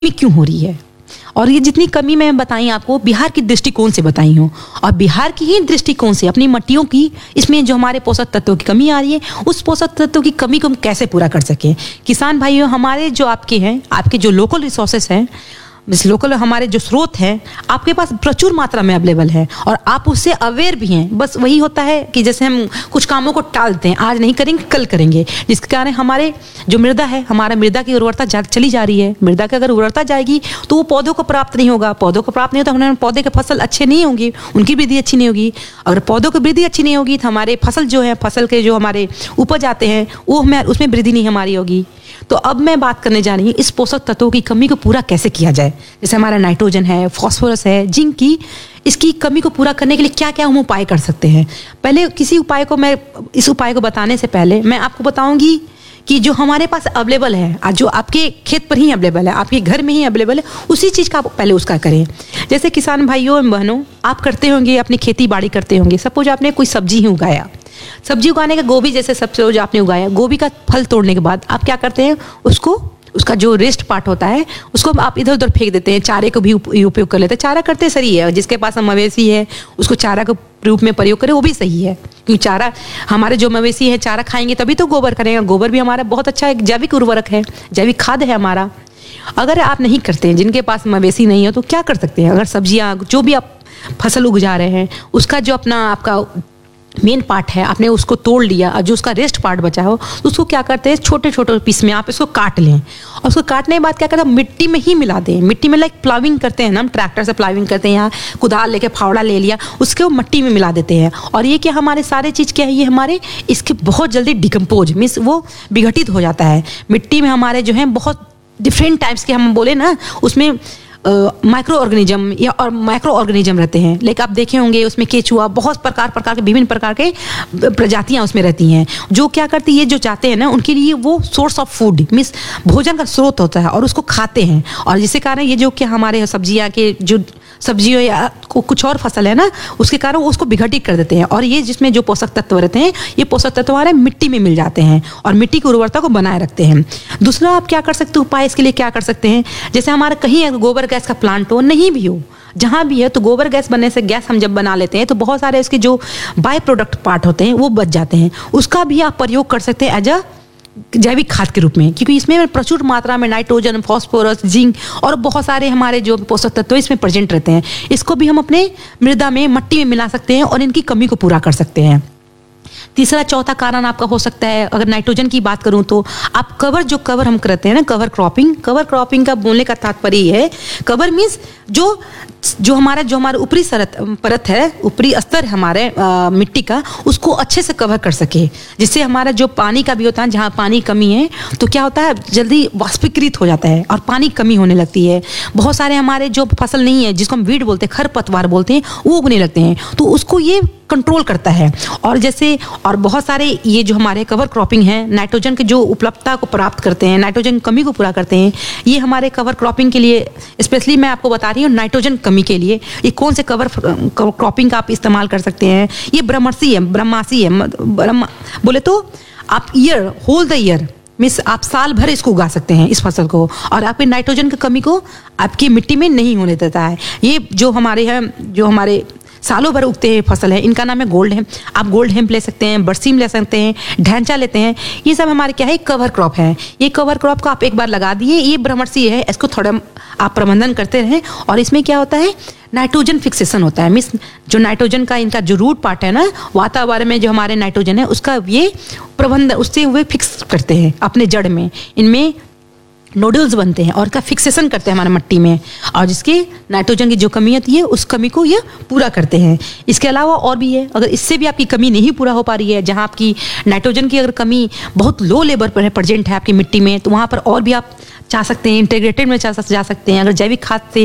क्यों हो रही है। और ये जितनी कमी मैं बताई आपको बिहार की दृष्टिकोण से बताई हूँ, और बिहार की ही दृष्टिकोण से अपनी मिट्टियों की इसमें जो हमारे पोषक तत्वों की कमी आ रही है, उस पोषक तत्वों की कमी को हम कैसे पूरा कर सकें। किसान भाइयों, हमारे जो आपके हैं, आपके जो लोकल रिसोर्सेस हैं, लोकल हमारे जो स्रोत हैं, आपके पास प्रचुर मात्रा में अवेलेबल है और आप उससे अवेयर भी हैं। बस वही होता है कि जैसे हम कुछ कामों को टालते हैं, आज नहीं करेंगे कल करेंगे, जिसके कारण हमारे जो मृदा है, हमारा मृदा की उर्वरता चली जा रही है। मृदा की अगर उर्वरता जाएगी तो वो पौधों को प्राप्त नहीं होगा, पौधों को प्राप्त नहीं होता, हमारे पौधे के फसल अच्छे नहीं होंगी, उनकी वृद्धि अच्छी नहीं होगी। अगर पौधों की वृद्धि अच्छी नहीं होगी तो हमारे फसल जो है, फसल के जो हमारे उपज आते हैं वो हमें उसमें वृद्धि नहीं हमारी होगी। तो अब मैं बात करने जा रही हूँ इस पोषक तत्वों की कमी को पूरा कैसे किया जाए। जैसे हमारा नाइट्रोजन है, फास्फोरस है, जिंक की, इसकी कमी को पूरा करने के लिए क्या क्या हम उपाय कर सकते हैं। पहले किसी उपाय को मैं इस उपाय को बताने से पहले मैं आपको बताऊंगी कि जो हमारे पास अवेलेबल है, जो आपके खेत पर ही अवेलेबल है, आपके घर में ही अवेलेबल है, उसी चीज़ का आप पहले उसका करें। जैसे किसान भाइयों एवं बहनों, आप करते होंगे, अपनी खेती बाड़ी करते होंगे। सपोज आपने कोई सब्जी ही उगाया, सब्जी उगाने का गोभी जैसे सपोज आपने उगाया, गोभी का फल तोड़ने के बाद आप क्या करते हैं, उसका जो वेस्ट पार्ट होता है उसको आप इधर उधर फेंक देते हैं, चारे को भी उपयोग कर लेते हैं। चारा करते सही है, जिसके पास मवेशी है उसको चारा के रूप में प्रयोग करें, वो भी सही है, क्योंकि चारा हमारे जो मवेशी है चारा खाएंगे तभी तो गोबर करेंगे। गोबर भी हमारा बहुत अच्छा एक जैविक उर्वरक है, जैविक खाद है हमारा। अगर आप नहीं करते हैं, जिनके पास मवेशी नहीं है, तो क्या कर सकते हैं, अगर सब्जियां जो भी आप फसल उगा रहे हैं उसका जो आपका मेन पार्ट है, आपने उसको तोड़ लिया और जो उसका रेस्ट पार्ट बचा हो तो उसको क्या करते हैं, छोटे छोटे पीस में आप इसको काट लें और उसको काटने के बाद क्या करते हैं, मिट्टी में ही मिला दें। मिट्टी में लाइक प्लाविंग करते हैं ना, हम ट्रैक्टर से प्लाविंग करते हैं, यहाँ कुदाल लेके फावड़ा ले लिया, उसके वो मिट्टी में मिला देते हैं। और ये क्या हमारे सारे चीज़ क्या है, ये हमारे इसके बहुत जल्दी डिकम्पोज मीन्स वो विघटित हो जाता है। मिट्टी में हमारे जो है बहुत डिफरेंट टाइप्स के हम बोले ना, उसमें माइक्रो ऑर्गेनिज्म या और माइक्रो ऑर्गेनिज्म रहते हैं। लेकिन आप देखे होंगे उसमें केचुआ, बहुत प्रकार के विभिन्न प्रकार के प्रजातियां उसमें रहती हैं, जो क्या करती है, जो चाहते हैं ना, उनके लिए वो सोर्स ऑफ फूड मीन्स भोजन का स्रोत होता है और उसको खाते हैं। और जिसके कारण ये जो कि हमारे सब्जियां के जो सब्जियों या कुछ और फसल है ना, उसके कारण वो उसको विघटित कर देते हैं। और ये जिसमें जो पोषक तत्व रहते हैं, ये पोषक तत्व हमारे मिट्टी में मिल जाते हैं और मिट्टी की उर्वरता को बनाए रखते हैं। दूसरा आप क्या कर सकते हो, उपाय इसके लिए क्या कर सकते हैं, जैसे हमारा कहीं गोबर गैस का प्लांट हो, नहीं भी हो, जहाँ भी है, तो गोबर गैस बनने से गैस हम जब बना लेते हैं तो बहुत सारे उसके जो बाय प्रोडक्ट पार्ट होते हैं वो बच जाते हैं। उसका भी आप प्रयोग कर सकते हैं एज अ जैविक खाद के रूप में, क्योंकि इसमें प्रचुर मात्रा में नाइट्रोजन, फास्फोरस, जिंक और बहुत सारे हमारे जो पोषक तत्व इसमें प्रेजेंट रहते हैं। इसको भी हम अपने मृदा में, मिट्टी में मिला सकते हैं और इनकी कमी को पूरा कर सकते हैं। तीसरा चौथा कारण आपका हो सकता है, अगर नाइट्रोजन की बात करूं तो आप कवर हम करते हैं ना, कवर क्रॉपिंग का बोलने का तात्पर्य ये है, कवर मीन्स जो हमारा ऊपरी परत है, ऊपरी स्तर हमारे मिट्टी का, उसको अच्छे से कवर कर सके, जिससे हमारा जो पानी का भी होता है, जहाँ पानी कमी है तो क्या होता है, जल्दी वाष्पीकृत हो जाता है और पानी कमी होने लगती है। बहुत सारे हमारे जो फसल नहीं है, जिसको हम वीड बोलते हैं, खरपतवार बोलते हैं, वो उगने लगते हैं, तो उसको ये कंट्रोल करता है। और बहुत सारे ये जो हमारे कवर क्रॉपिंग है, नाइट्रोजन के जो उपलब्धता को प्राप्त करते हैं, नाइट्रोजन कमी को पूरा करते हैं, ये हमारे कवर क्रॉपिंग के लिए स्पेशली मैं आपको बता रही हूँ, नाइट्रोजन कमी के लिए ये कौन से कवर क्रॉपिंग का आप इस्तेमाल कर सकते हैं। ये ब्रह्मासी है, बोले तो आप होल द ईयर मीन्स आप साल भर इसको उगा सकते हैं इस फसल को, और आपके नाइट्रोजन की कमी को आपकी मिट्टी में नहीं होने देता है। ये जो हमारे सालों भर उगते हैं फसल है, इनका नाम है गोल्ड हेम्प। आप गोल्ड हेम्प ले सकते हैं, बरसीम ले सकते हैं, ढैंचा लेते हैं, ये सब हमारे क्या है, कवर क्रॉप है। ये कवर क्रॉप को आप एक बार लगा दिए, ये ब्रह्मर्षि है, इसको थोड़ा आप प्रबंधन करते रहें। और इसमें क्या होता है, नाइट्रोजन फिक्सेशन होता है, मीन्स जो नाइट्रोजन का इनका जो रूट पार्ट है ना, वातावरण में जो हमारे नाइट्रोजन है उसका ये प्रबंधन, उससे वे फिक्स करते हैं अपने जड़ में, इनमें नोडल्स बनते हैं और का फिक्सेशन करते हैं हमारे मिट्टी में, और जिसकी नाइट्रोजन की जो कमी होती है उस कमी को ये पूरा करते हैं। इसके अलावा और भी है, अगर इससे भी आपकी कमी नहीं पूरा हो पा रही है, जहाँ आपकी नाइट्रोजन की अगर कमी बहुत लो लेवल पर है, प्रेजेंट है आपकी मिट्टी में, तो वहाँ पर और भी आप चाह सकते हैं, इंटीग्रेटेड में जा सकते हैं। अगर जैविक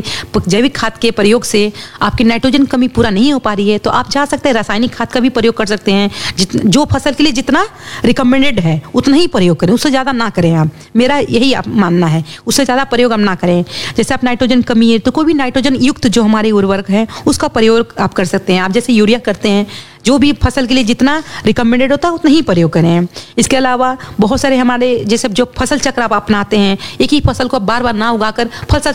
खाद के प्रयोग से आपकी नाइट्रोजन कमी पूरा नहीं हो पा रही है, तो आप जा सकते हैं रासायनिक खाद का भी प्रयोग कर सकते हैं। जो फसल के लिए जितना रिकमेंडेड है उतना ही प्रयोग करें, उससे ज़्यादा ना करें आप, मेरा यही आप मानना है, उससे ज़्यादा प्रयोग हम ना करें। जैसे आप नाइट्रोजन कमी है तो कोई भी नाइट्रोजन युक्त जो हमारे उर्वरक है उसका प्रयोग आप कर सकते हैं। आप जैसे यूरिया करते हैं, जो भी फसल के लिए जितना रिकमेंडेड होता है उतना ही प्रयोग करें। इसके अलावा बहुत सारे हमारे जैसे जो फसल चक्र आप अपनाते हैं, एक ही फसल को बार बार ना उगाकर फसल